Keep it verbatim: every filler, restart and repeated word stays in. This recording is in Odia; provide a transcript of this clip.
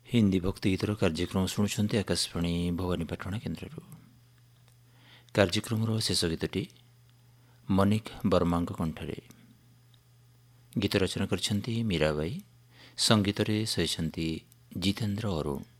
ହିନ୍ଦୀ ଭକ୍ତି ଗୀତର କାର୍ଯ୍ୟକ୍ରମ ଶୁଣୁଛନ୍ତି ଆକାଶବାଣୀ ଭବାନୀପାଟଣା କେନ୍ଦ୍ରରୁ। କାର୍ଯ୍ୟକ୍ରମର ଶେଷ ଗୀତଟି ମନିକ ବର୍ମାଙ୍କ କଣ୍ଠରେ। ଗୀତ ରଚନା କରିଛନ୍ତି ମୀରାବାଇ, ସଙ୍ଗୀତରେ ସହିଛନ୍ତି ଜିତେନ୍ଦ୍ର ଅରୁଣ।